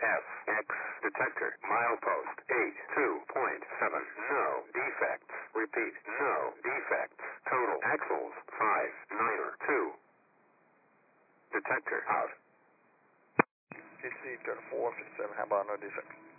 FX detector. Milepost 82.7. No defects. Repeat, no defects. Total axles 592. Detector out. GC got a 457. How about no defects?